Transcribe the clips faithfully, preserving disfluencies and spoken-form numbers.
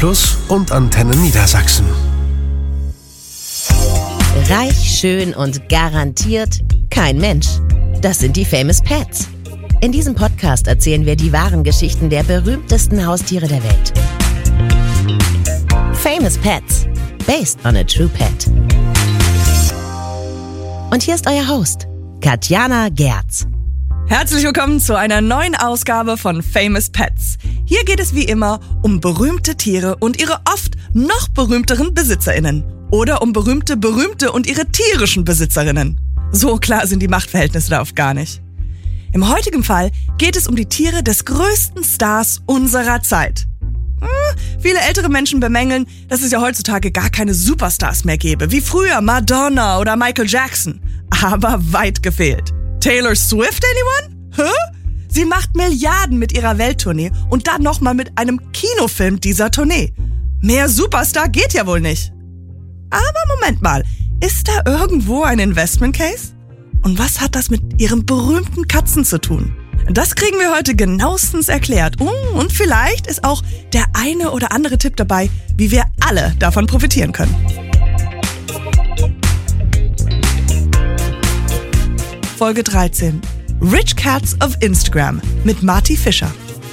Plus und Antenne Niedersachsen. Reich, schön und garantiert kein Mensch. Das sind die Famous Pets. In diesem Podcast erzählen wir die wahren Geschichten der berühmtesten Haustiere der Welt. Famous Pets, based on a true pet. Und hier ist euer Host, Katjana Gerz. Herzlich willkommen zu einer neuen Ausgabe von Famous Pets. Hier geht es wie immer um berühmte Tiere und ihre oft noch berühmteren BesitzerInnen. Oder um berühmte Berühmte und ihre tierischen Besitzerinnen. So klar sind die Machtverhältnisse da oft gar nicht. Im heutigen Fall geht es um die Tiere des größten Stars unserer Zeit. Hm, viele ältere Menschen bemängeln, dass es ja heutzutage gar keine Superstars mehr gäbe, wie früher Madonna oder Michael Jackson. Aber weit gefehlt. Taylor Swift, anyone? Hä? Sie macht Milliarden mit ihrer Welttournee und dann nochmal mit einem Kinofilm dieser Tournee. Mehr Superstar geht ja wohl nicht. Aber Moment mal, ist da irgendwo ein Investment Case? Und was hat das mit ihren berühmten Katzen zu tun? Das kriegen wir heute genauestens erklärt. Und vielleicht ist auch der eine oder andere Tipp dabei, wie wir alle davon profitieren können. Folge dreizehn. Rich Cats of Instagram mit Marty Fischer.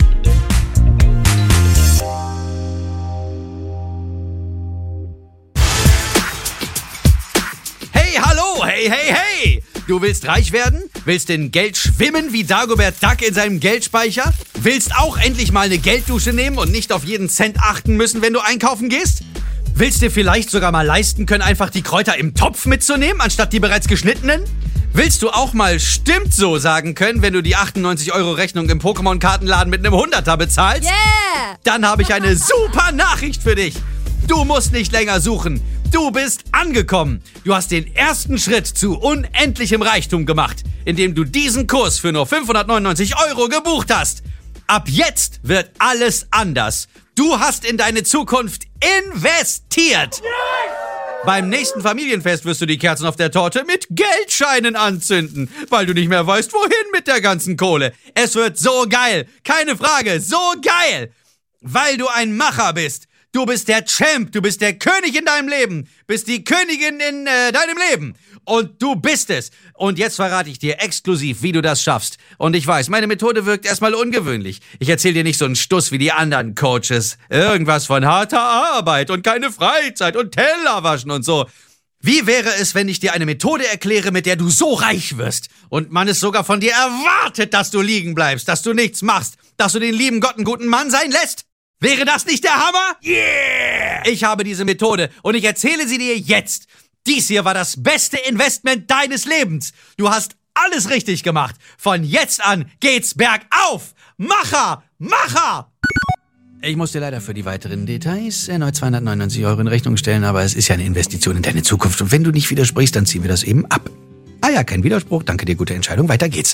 Hey, hallo, hey, hey, hey! Du willst reich werden? Willst in Geld schwimmen wie Dagobert Duck in seinem Geldspeicher? Willst auch endlich mal eine Gelddusche nehmen und nicht auf jeden Cent achten müssen, wenn du einkaufen gehst? Willst dir vielleicht sogar mal leisten können, einfach die Kräuter im Topf mitzunehmen, anstatt die bereits geschnittenen? Willst du auch mal stimmt so sagen können, wenn du die achtundneunzig Euro Rechnung im Pokémon-Kartenladen mit einem Hunderter bezahlst? Yeah! Dann habe ich eine super Nachricht für dich. Du musst nicht länger suchen. Du bist angekommen. Du hast den ersten Schritt zu unendlichem Reichtum gemacht, indem du diesen Kurs für nur fünfhundertneunundneunzig Euro gebucht hast. Ab jetzt wird alles anders. Du hast in deine Zukunft investiert. Beim nächsten Familienfest wirst du die Kerzen auf der Torte mit Geldscheinen anzünden, weil du nicht mehr weißt, wohin mit der ganzen Kohle. Es wird so geil. Keine Frage, so geil. Weil du ein Macher bist. Du bist der Champ, du bist der König in deinem Leben, bist die Königin in äh, deinem Leben. Und du bist es. Und jetzt verrate ich dir exklusiv, wie du das schaffst. Und ich weiß, meine Methode wirkt erstmal ungewöhnlich. Ich erzähle dir nicht so einen Stuss wie die anderen Coaches. Irgendwas von harter Arbeit und keine Freizeit und Teller waschen und so. Wie wäre es, wenn ich dir eine Methode erkläre, mit der du so reich wirst und man es sogar von dir erwartet, dass du liegen bleibst, dass du nichts machst, dass du den lieben Gott einen guten Mann sein lässt? Wäre das nicht der Hammer? Yeah! Ich habe diese Methode und ich erzähle sie dir jetzt. Dies hier war das beste Investment deines Lebens. Du hast alles richtig gemacht. Von jetzt an geht's bergauf. Macher! Macher! Ich muss dir leider für die weiteren Details erneut zweihundertneunundneunzig Euro in Rechnung stellen, aber es ist ja eine Investition in deine Zukunft. Und wenn du nicht widersprichst, dann ziehen wir das eben ab. Ah ja, kein Widerspruch. Danke dir, gute Entscheidung. Weiter geht's.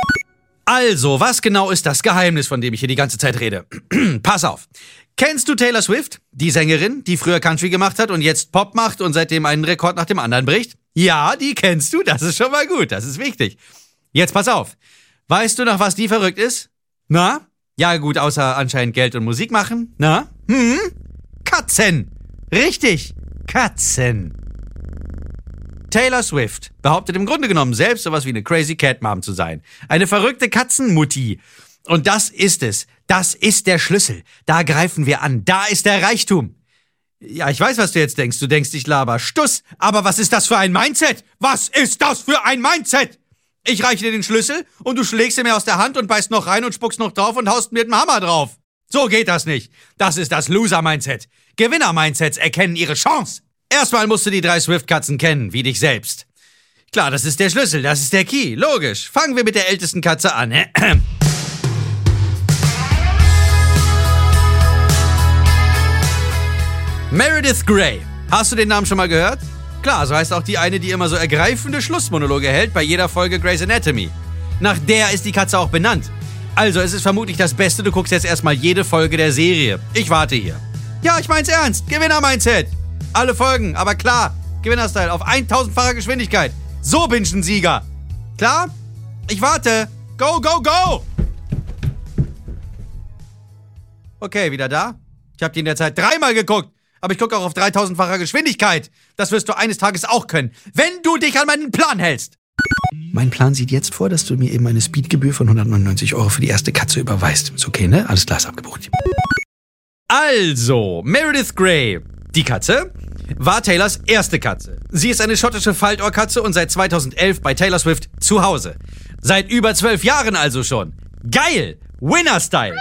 Also, was genau ist das Geheimnis, von dem ich hier die ganze Zeit rede? Pass auf. Kennst du Taylor Swift, die Sängerin, die früher Country gemacht hat und jetzt Pop macht und seitdem einen Rekord nach dem anderen bricht? Ja, die kennst du, das ist schon mal gut, das ist wichtig. Jetzt pass auf. Weißt du, nach was die verrückt ist? Na? Ja gut, außer anscheinend Geld und Musik machen. Na? Hm? Katzen. Richtig, Katzen. Taylor Swift behauptet im Grunde genommen selbst sowas wie eine Crazy Cat Mom zu sein. Eine verrückte Katzenmutti. Und das ist es. Das ist der Schlüssel. Da greifen wir an. Da ist der Reichtum. Ja, ich weiß, was du jetzt denkst. Du denkst, ich laber Stuss. Aber was ist das für ein Mindset? Was ist das für ein Mindset? Ich reiche dir den Schlüssel und du schlägst ihn mir aus der Hand und beißt noch rein und spuckst noch drauf und haust mir den Hammer drauf. So geht das nicht. Das ist das Loser-Mindset. Gewinner-Mindsets erkennen ihre Chance. Erstmal musst du die drei Swift-Katzen kennen, wie dich selbst. Klar, das ist der Schlüssel, das ist der Key, logisch. Fangen wir mit der ältesten Katze an. Meredith Grey. Hast du den Namen schon mal gehört? Klar, so heißt auch die eine, die immer so ergreifende Schlussmonologe hält bei jeder Folge Grey's Anatomy. Nach der ist die Katze auch benannt. Also, es ist vermutlich das Beste, du guckst jetzt erstmal jede Folge der Serie. Ich warte hier. Ja, ich mein's ernst. Gewinner-Mindset. Alle Folgen, aber klar. Gewinner-Style auf tausendfacher Geschwindigkeit. So bingen Sieger. Klar? Ich warte. Go, go, go! Okay, wieder da? Ich habe die in der Zeit dreimal geguckt. Aber ich gucke auch auf dreitausendfacher Geschwindigkeit. Das wirst du eines Tages auch können, wenn du dich an meinen Plan hältst. Mein Plan sieht jetzt vor, dass du mir eben eine Speedgebühr von hundertneunundneunzig Euro für die erste Katze überweist. Ist okay, ne? Alles klar, ist abgebucht. Also, Meredith Grey, die Katze, war Taylors erste Katze. Sie ist eine schottische Faltohrkatze und seit zweitausendelf bei Taylor Swift zu Hause. Seit über zwölf Jahren also schon. Geil! Winner-Style!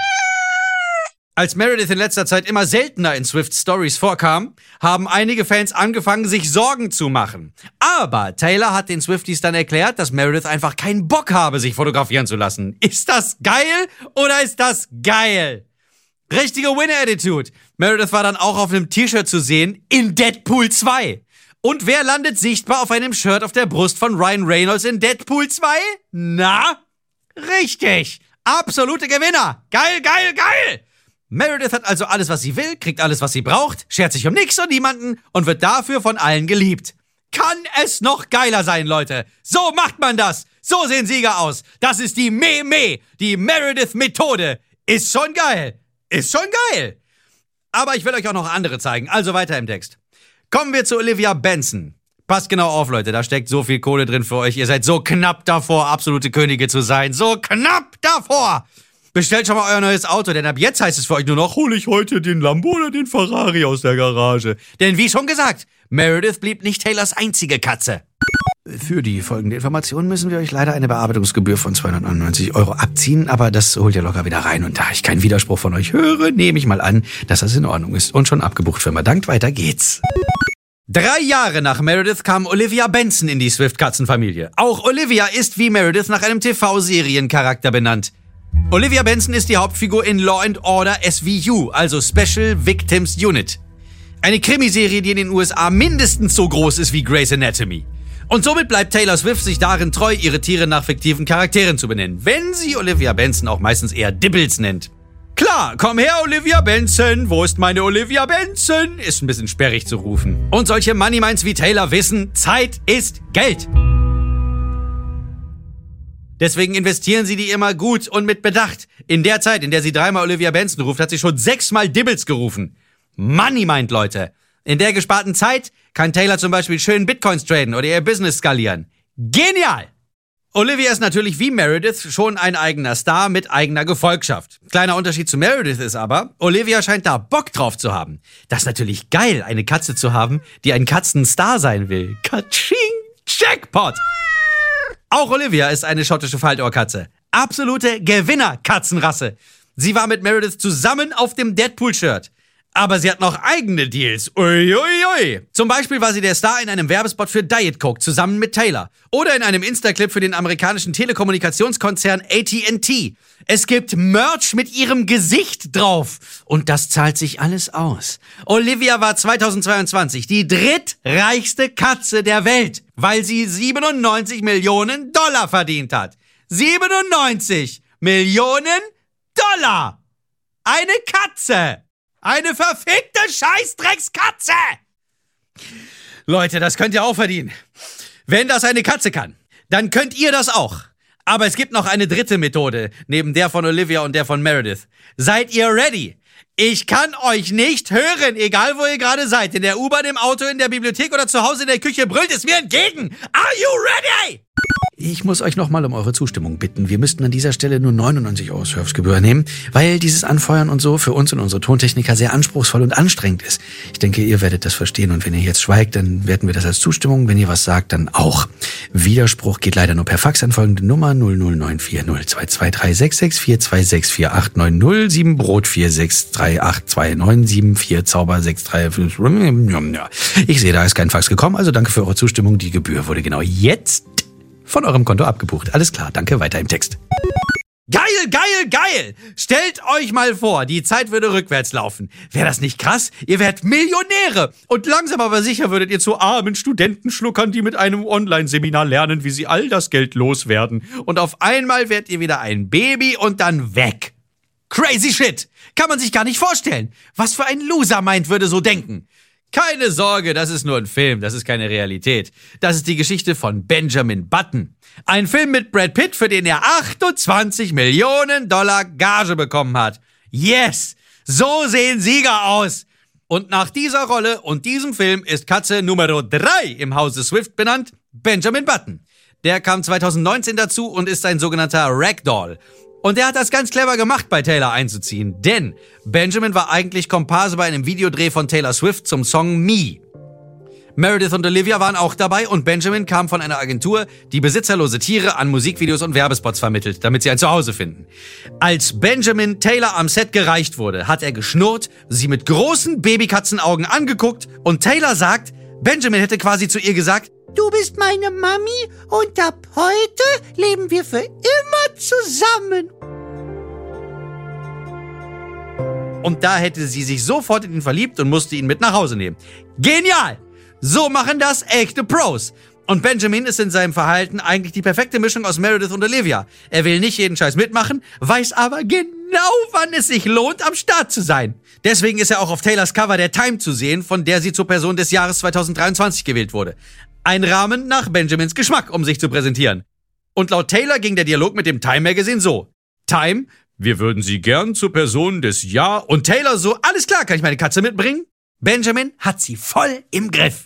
Als Meredith in letzter Zeit immer seltener in Swifts Stories vorkam, haben einige Fans angefangen, sich Sorgen zu machen. Aber Taylor hat den Swifties dann erklärt, dass Meredith einfach keinen Bock habe, sich fotografieren zu lassen. Ist das geil oder ist das geil? Richtige Winner-Attitude. Meredith war dann auch auf einem T-Shirt zu sehen in Deadpool zwei. Und wer landet sichtbar auf einem Shirt auf der Brust von Ryan Reynolds in Deadpool zwei? Na? Richtig. Absolute Gewinner. Geil, geil, geil. Meredith hat also alles, was sie will, kriegt alles, was sie braucht, schert sich um nichts und niemanden und wird dafür von allen geliebt. Kann es noch geiler sein, Leute? So macht man das. So sehen Sieger aus. Das ist die Me-Me, die Meredith-Methode. Ist schon geil. Ist schon geil. Aber ich will euch auch noch andere zeigen, also weiter im Text. Kommen wir zu Olivia Benson. Passt genau auf, Leute, da steckt so viel Kohle drin für euch. Ihr seid so knapp davor, absolute Könige zu sein. So knapp davor. Bestellt schon mal euer neues Auto, denn ab jetzt heißt es für euch nur noch, hole ich heute den Lambo oder den Ferrari aus der Garage. Denn wie schon gesagt, Meredith blieb nicht Taylors einzige Katze. Für die folgende Information müssen wir euch leider eine Bearbeitungsgebühr von zweihundertneunundneunzig Euro abziehen, aber das holt ihr locker wieder rein. Und da ich keinen Widerspruch von euch höre, nehme ich mal an, dass das in Ordnung ist. Und schon abgebucht, Firma. Dankt, weiter geht's. Drei Jahre nach Meredith kam Olivia Benson in die Swift-Katzenfamilie. Auch Olivia ist wie Meredith nach einem T V-Seriencharakter benannt. Olivia Benson ist die Hauptfigur in Law and Order S V U, also Special Victims Unit. Eine Krimiserie, die in den U S A mindestens so groß ist wie Grey's Anatomy. Und somit bleibt Taylor Swift sich darin treu, ihre Tiere nach fiktiven Charakteren zu benennen, wenn sie Olivia Benson auch meistens eher Dibbles nennt. Klar, komm her, Olivia Benson, wo ist meine Olivia Benson? Ist ein bisschen sperrig zu rufen. Und solche Moneyminds wie Taylor wissen, Zeit ist Geld. Deswegen investieren sie die immer gut und mit Bedacht. In der Zeit, in der sie dreimal Olivia Benson ruft, hat sie schon sechsmal Dibbles gerufen. Moneymind, Leute. In der gesparten Zeit kann Taylor zum Beispiel schön Bitcoins traden oder ihr Business skalieren. Genial! Olivia ist natürlich wie Meredith schon ein eigener Star mit eigener Gefolgschaft. Kleiner Unterschied zu Meredith ist aber, Olivia scheint da Bock drauf zu haben. Das ist natürlich geil, eine Katze zu haben, die ein Katzenstar sein will. Katsching! Jackpot! Auch Olivia ist eine schottische Faltohrkatze. Absolute Gewinner-Katzenrasse. Sie war mit Meredith zusammen auf dem Deadpool-Shirt. Aber sie hat noch eigene Deals. Ui, ui, ui. Zum Beispiel war sie der Star in einem Werbespot für Diet Coke zusammen mit Taylor. Oder in einem Insta-Clip für den amerikanischen Telekommunikationskonzern A T and T. Es gibt Merch mit ihrem Gesicht drauf. Und das zahlt sich alles aus. Olivia war zweitausendzweiundzwanzig die drittreichste Katze der Welt, weil sie siebenundneunzig Millionen Dollar verdient hat. siebenundneunzig Millionen Dollar! Eine Katze! Eine verfickte Scheißdreckskatze! Leute, das könnt ihr auch verdienen. Wenn das eine Katze kann, dann könnt ihr das auch. Aber es gibt noch eine dritte Methode, neben der von Olivia und der von Meredith. Seid ihr ready? Ich kann euch nicht hören, egal wo ihr gerade seid. In der U-Bahn, im Auto, in der Bibliothek oder zu Hause in der Küche brüllt es mir entgegen. Are you ready? Ich muss euch nochmal um eure Zustimmung bitten. Wir müssten an dieser Stelle nur neunundneunzig Euro Servicegebühr nehmen, weil dieses Anfeuern und so für uns und unsere Tontechniker sehr anspruchsvoll und anstrengend ist. Ich denke, ihr werdet das verstehen und wenn ihr jetzt schweigt, dann werten wir das als Zustimmung. Wenn ihr was sagt, dann auch. Widerspruch geht leider nur per Fax an folgende Nummer null null neun vier null zwei zwei drei sechs sechs vier zwei sechs vier acht neun null sieben Brot vier sechs drei acht zwei neun sieben vier Zauber sechs drei fünf. Ich sehe, da ist kein Fax gekommen, also danke für eure Zustimmung. Die Gebühr wurde genau jetzt von eurem Konto abgebucht. Alles klar, danke, weiter im Text. Geil, geil, geil! Stellt euch mal vor, die Zeit würde rückwärts laufen. Wäre das nicht krass? Ihr wärt Millionäre! Und langsam aber sicher würdet ihr zu armen Studenten schluckern, die mit einem Online-Seminar lernen, wie sie all das Geld loswerden. Und auf einmal werdet ihr wieder ein Baby und dann weg. Crazy shit! Kann man sich gar nicht vorstellen. Was für ein Loser-Mind würde so denken? Keine Sorge, das ist nur ein Film, das ist keine Realität. Das ist die Geschichte von Benjamin Button. Ein Film mit Brad Pitt, für den er achtundzwanzig Millionen Dollar Gage bekommen hat. Yes! So sehen Sieger aus. Und nach dieser Rolle und diesem Film ist Katze Nummer drei im Hause Swift benannt, Benjamin Button. Der kam zweitausendneunzehn dazu und ist ein sogenannter Ragdoll. Und der hat das ganz clever gemacht, bei Taylor einzuziehen, denn Benjamin war eigentlich Komparse bei einem Videodreh von Taylor Swift zum Song Me. Meredith und Olivia waren auch dabei und Benjamin kam von einer Agentur, die besitzerlose Tiere an Musikvideos und Werbespots vermittelt, damit sie ein Zuhause finden. Als Benjamin Taylor am Set gereicht wurde, hat er geschnurrt, sie mit großen Babykatzenaugen angeguckt und Taylor sagt, Benjamin hätte quasi zu ihr gesagt, du bist meine Mami und ab heute leben wir für immer zusammen. Und da hätte sie sich sofort in ihn verliebt und musste ihn mit nach Hause nehmen. Genial! So machen das echte Pros. Und Benjamin ist in seinem Verhalten eigentlich die perfekte Mischung aus Meredith und Olivia. Er will nicht jeden Scheiß mitmachen, weiß aber genau, wann es sich lohnt, am Start zu sein. Deswegen ist er auch auf Taylors Cover der Time zu sehen, von der sie zur Person des Jahres zweitausenddreiundzwanzig gewählt wurde. Ein Rahmen nach Benjamins Geschmack, um sich zu präsentieren. Und laut Taylor ging der Dialog mit dem Time Magazine so. Time, wir würden Sie gern zur Person des Jahres. Und Taylor so, alles klar, kann ich meine Katze mitbringen? Benjamin hat sie voll im Griff.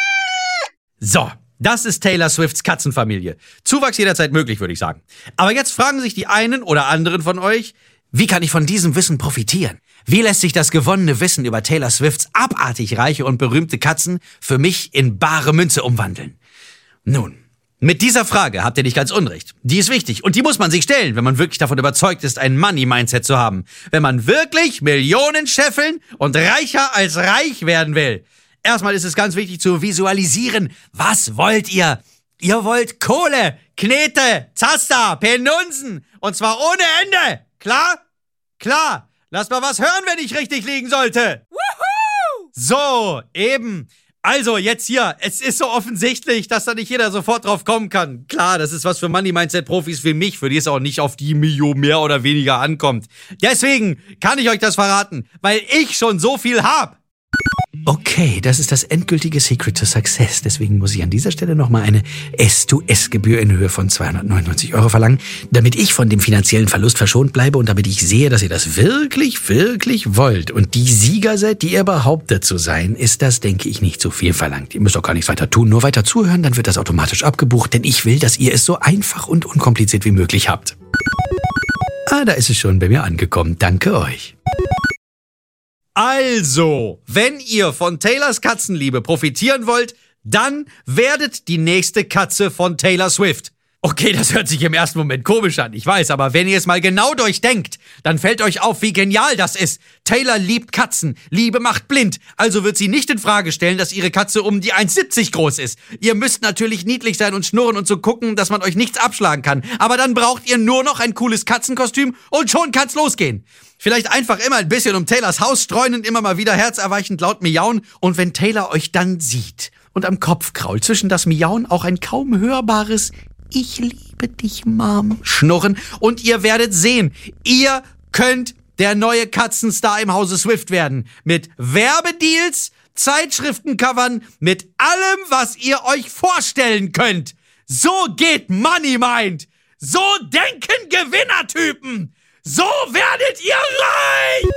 So, das ist Taylor Swifts Katzenfamilie. Zuwachs jederzeit möglich, würde ich sagen. Aber jetzt fragen sich die einen oder anderen von euch, wie kann ich von diesem Wissen profitieren? Wie lässt sich das gewonnene Wissen über Taylor Swifts abartig reiche und berühmte Katzen für mich in bare Münze umwandeln? Nun, mit dieser Frage habt ihr nicht ganz unrecht. Die ist wichtig und die muss man sich stellen, wenn man wirklich davon überzeugt ist, ein Money-Mindset zu haben. Wenn man wirklich Millionen scheffeln und reicher als reich werden will. Erstmal ist es ganz wichtig zu visualisieren, was wollt ihr? Ihr wollt Kohle, Knete, Zaster, Penunzen und zwar ohne Ende. Klar? Klar. Lass mal was hören, wenn ich richtig liegen sollte. Woohoo! So, eben. Also, jetzt hier, es ist so offensichtlich, dass da nicht jeder sofort drauf kommen kann. Klar, das ist was für Money-Mindset-Profis wie mich, für die es auch nicht auf die Million mehr oder weniger ankommt. Deswegen kann ich euch das verraten, weil ich schon so viel hab. Okay, das ist das endgültige Secret to Success. Deswegen muss ich an dieser Stelle nochmal eine S to S-Gebühr in Höhe von zweihundertneunundneunzig Euro verlangen, damit ich von dem finanziellen Verlust verschont bleibe und damit ich sehe, dass ihr das wirklich, wirklich wollt. Und die Sieger seid, die ihr behauptet zu sein, ist das, denke ich, nicht zu viel verlangt. Ihr müsst auch gar nichts weiter tun, nur weiter zuhören, dann wird das automatisch abgebucht, denn ich will, dass ihr es so einfach und unkompliziert wie möglich habt. Ah, da ist es schon bei mir angekommen. Danke euch. Also, wenn ihr von Taylors Katzenliebe profitieren wollt, dann werdet die nächste Katze von Taylor Swift. Okay, das hört sich im ersten Moment komisch an, ich weiß, aber wenn ihr es mal genau durchdenkt, dann fällt euch auf, wie genial das ist. Taylor liebt Katzen, Liebe macht blind, also wird sie nicht in Frage stellen, dass ihre Katze um die eins siebzig groß ist. Ihr müsst natürlich niedlich sein und schnurren und so gucken, dass man euch nichts abschlagen kann, aber dann braucht ihr nur noch ein cooles Katzenkostüm und schon kann's losgehen. Vielleicht einfach immer ein bisschen um Taylors Haus streuen und immer mal wieder herzerweichend laut miauen und wenn Taylor euch dann sieht und am Kopf krault, zwischen das Miauen auch ein kaum hörbares Ich liebe dich, Mom schnurren und ihr werdet sehen, ihr könnt der neue Katzenstar im Hause Swift werden. Mit Werbedeals, Zeitschriftencovern, mit allem, was ihr euch vorstellen könnt. So geht Money Mind. So denken Gewinnertypen. So werdet ihr reich.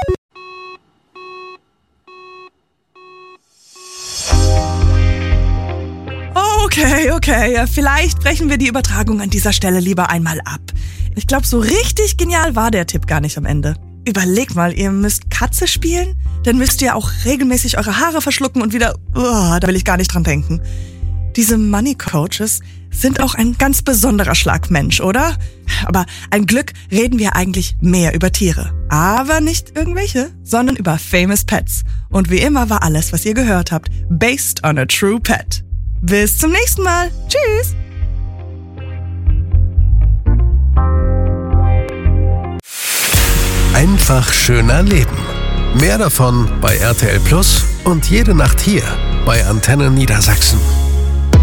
Okay, okay. Vielleicht brechen wir die Übertragung an dieser Stelle lieber einmal ab. Ich glaube, so richtig genial war der Tipp gar nicht am Ende. Überlegt mal, ihr müsst Katze spielen? Dann müsst ihr auch regelmäßig eure Haare verschlucken und wieder... Oh, da will ich gar nicht dran denken. Diese Money Coaches sind auch ein ganz besonderer Schlag Mensch, oder? Aber ein Glück reden wir eigentlich mehr über Tiere. Aber nicht irgendwelche, sondern über Famous Pets. Und wie immer war alles, was ihr gehört habt, based on a true pet. Bis zum nächsten Mal. Tschüss. Einfach schöner Leben. Mehr davon bei R T L Plus und jede Nacht hier bei Antenne Niedersachsen.